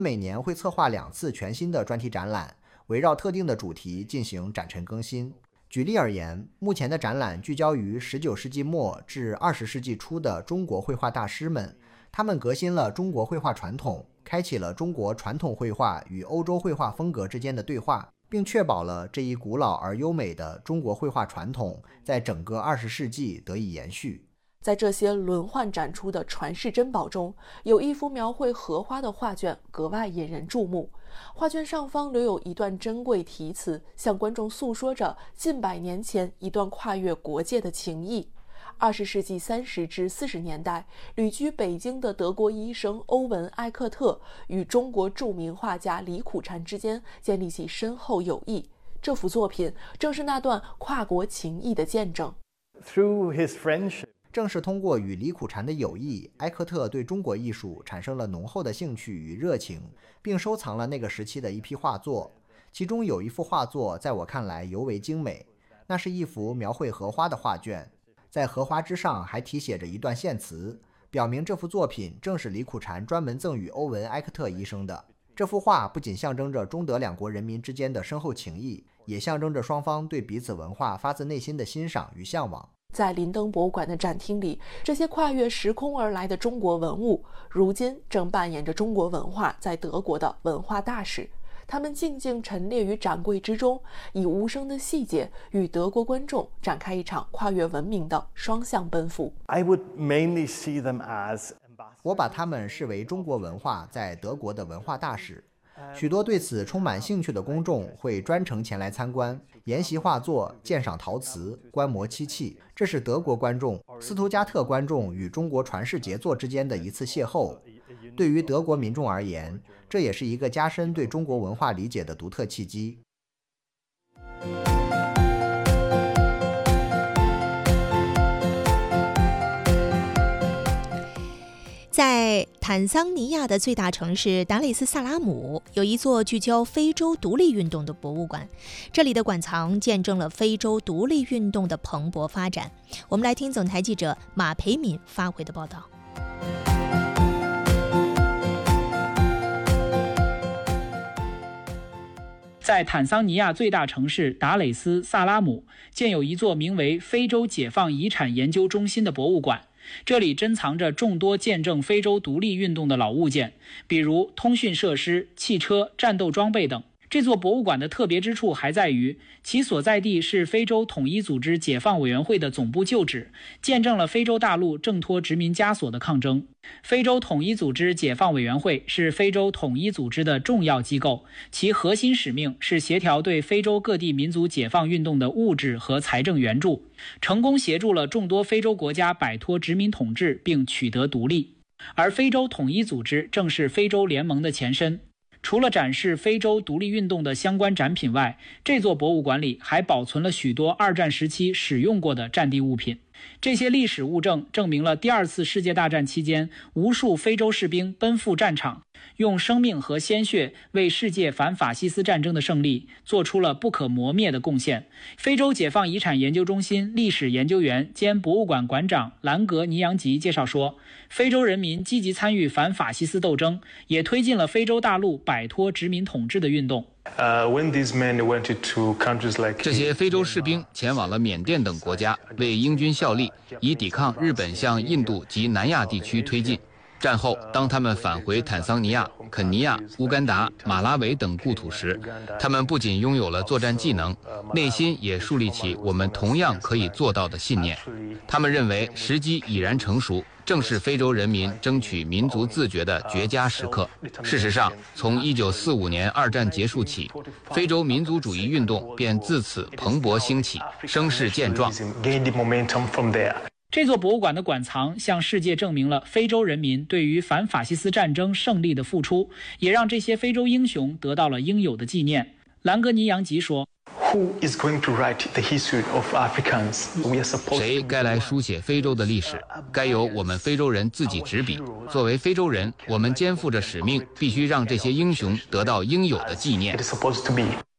每年会策划2次全新的专题展览，围绕特定的主题进行展陈更新。举例而言，目前的展览聚焦于19世纪末至20世纪初的中国绘画大师们，他们革新了中国绘画传统，开启了中国传统绘画与欧洲绘画风格之间的对话，并确保了这一古老而优美的中国绘画传统在整个20世纪得以延续。 在这些轮换展出的传世珍宝中，有一幅描绘荷花的画卷格外引人注目。画卷上方留有一段珍贵题词，向观众诉说着近100年前一段跨越国界的情谊。20世纪30至40年代，旅居北京的德国医生欧文·艾克特与中国著名画家李苦禅之间建立起深厚友谊。这幅作品正是那段跨国情谊的见证。 正是通过与李苦禅的友谊，埃克特对中国艺术产生了浓厚的兴趣与热情，并收藏了那个时期的一批画作。其中有一幅画作在我看来尤为精美，那是一幅描绘荷花的画卷，在荷花之上还题写着一段献词，表明这幅作品正是李苦禅专门赠予欧文·埃克特医生的。这幅画不仅象征着中德2国人民之间的深厚情谊，也象征着双方对彼此文化发自内心的欣赏与向往。 在林登博物馆的展厅里，这些跨越时空而来的中国文物，如今正扮演着中国文化在德国的文化大使。他们静静陈列于展柜之中，以无声的细节与德国观众展开一场跨越文明的双向奔赴。 我把他们视为中国文化在德国的文化大使。许多对此充满兴趣的公众会专程前来参观，研习画作，鉴赏陶瓷，观摩漆器。这是德国观众、斯图加特观众与中国传世杰作之间的一次邂逅。对于德国民众而言，这也是一个加深对中国文化理解的独特契机。 在坦桑尼亚的最大城市达累斯萨拉姆，有一座聚焦非洲独立运动的博物馆。这里的馆藏见证了非洲独立运动的蓬勃发展。我们来听总台记者马培敏发回的报道。 在坦桑尼亚最大城市达累斯萨拉姆，建有一座名为非洲解放遗产研究中心的博物馆。这里珍藏着众多见证非洲独立运动的老物件，比如通讯设施、汽车、战斗装备等。这座博物馆的特别之处还在于，其所在地是非洲统一组织解放委员会的总部旧址，见证了非洲大陆挣脱殖民枷锁的抗争。非洲统一组织解放委员会是非洲统一组织的重要机构，其核心使命是协调对非洲各地民族解放运动的物质和财政援助，成功协助了众多非洲国家摆脱殖民统治并取得独立。而非洲统一组织正是非洲联盟的前身。除了展示非洲独立运动的相关展品外，这座博物馆里还保存了许多2战时期使用过的战地物品。这些历史物证证明了第2次世界大战期间，无数非洲士兵奔赴战场，用生命和鲜血为世界反法西斯战争的胜利做出了不可磨灭的贡献。非洲解放遗产研究中心历史研究员兼博物馆馆长兰格尼扬吉介绍说，非洲人民积极参与反法西斯斗争，也推进了非洲大陆摆脱殖民统治的运动。 这些非洲士兵前往了缅甸等国家，为英军效力，以抵抗日本向印度及南亚地区推进。战后，当他们返回坦桑尼亚、肯尼亚、乌干达、马拉维等故土时，他们不仅拥有了作战技能，内心也树立起我们同样可以做到的信念。他们认为时机已然成熟，正是非洲人民争取民族自决的绝佳时刻。事实上，从1945年2战结束起，非洲民族主义运动便自此蓬勃兴起，声势健壮。 这座博物馆的馆藏向世界证明了非洲人民对于反法西斯战争胜利的付出，也让这些非洲英雄得到了应有的纪念。兰格尼扬吉说， 谁该来书写非洲的历史？该由我们非洲人自己执笔。作为非洲人，我们肩负着使命，必须让这些英雄得到应有的纪念。